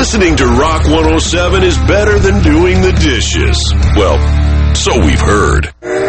Listening to Rock 107 is better than doing the dishes. Well, so we've heard.